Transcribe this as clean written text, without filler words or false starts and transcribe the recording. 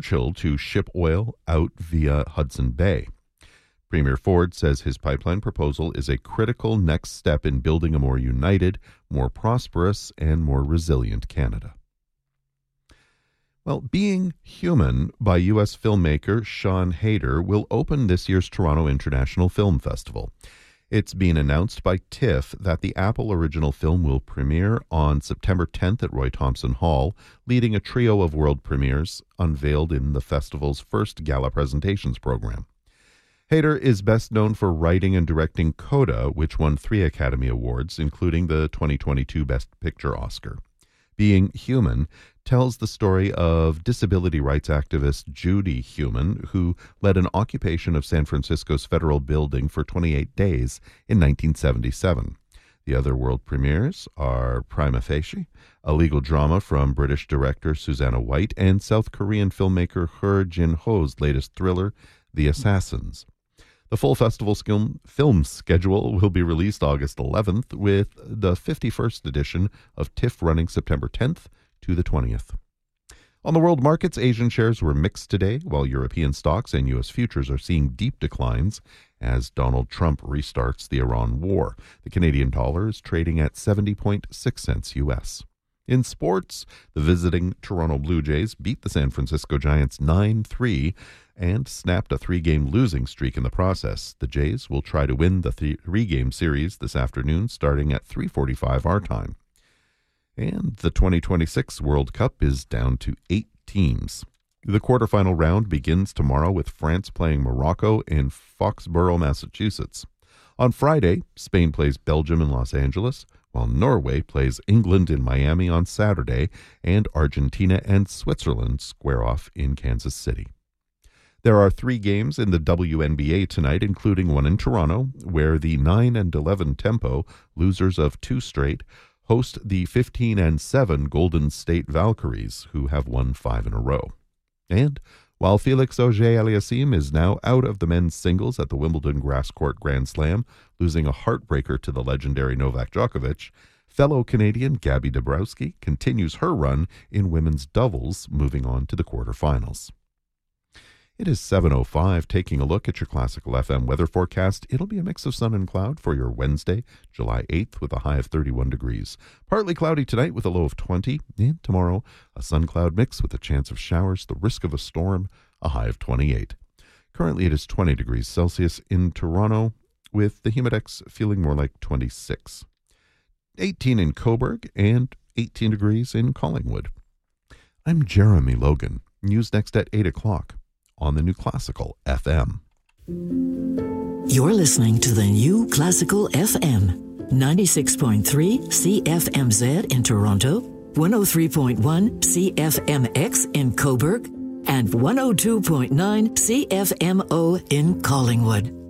Churchill to ship oil out via Hudson Bay. Premier Ford says his pipeline proposal is a critical next step in building a more united, more prosperous, and more resilient Canada. Well, Being Human by U.S. filmmaker Sean Hayter will open this year's Toronto International Film Festival. It's been announced by TIFF that the Apple original film will premiere on September 10th at Roy Thomson Hall, leading a trio of world premieres unveiled in the festival's first gala presentations program. Hayter is best known for writing and directing Coda, which won 3 Academy Awards, including the 2022 Best Picture Oscar. Being Human tells the story of disability rights activist Judy Heumann, who led an occupation of San Francisco's federal building for 28 days in 1977. The other world premieres are Prima Facie, a legal drama from British director Susanna White, and South Korean filmmaker Heo Jin-ho's latest thriller, The Assassins. The full festival film schedule will be released August 11th, with the 51st edition of TIFF running September 10th to the 20th. On the world markets, Asian shares were mixed today, while European stocks and U.S. futures are seeing deep declines as Donald Trump restarts the Iran war. The Canadian dollar is trading at 70.6 cents U.S. In sports, the visiting Toronto Blue Jays beat the San Francisco Giants 9-3 and snapped a 3-game losing streak in the process. The Jays will try to win the 3-game series this afternoon starting at 3:45 our time. And the 2026 World Cup is down to 8 teams. The quarterfinal round begins tomorrow with France playing Morocco in Foxborough, Massachusetts. On Friday, Spain plays Belgium in Los Angeles, while Norway plays England in Miami on Saturday, and Argentina and Switzerland square off in Kansas City. There are 3 games in the WNBA tonight, including one in Toronto, where the 9-11 tempo, losers of 2 straight, host the 15-7 Golden State Valkyries, who have won 5 in a row. And while Felix Auger-Aliassime is now out of the men's singles at the Wimbledon Grass Court Grand Slam, losing a heartbreaker to the legendary Novak Djokovic, fellow Canadian Gabby Dabrowski continues her run in women's doubles, moving on to the quarterfinals. It is 7:05, taking a look at your Classical FM weather forecast. It'll be a mix of sun and cloud for your Wednesday, July 8th, with a high of 31 degrees. Partly cloudy tonight with a low of 20, and tomorrow, a sun-cloud mix with a chance of showers, the risk of a storm, a high of 28. Currently, it is 20 degrees Celsius in Toronto, with the Humidex feeling more like 26. 18 in Cobourg, and 18 degrees in Collingwood. I'm Jeremy Logan. News next at 8 o'clock. On the New Classical FM. You're listening to the New Classical FM, 96.3 CFMZ in Toronto, 103.1 CFMX in Cobourg, and 102.9 CFMO in Collingwood.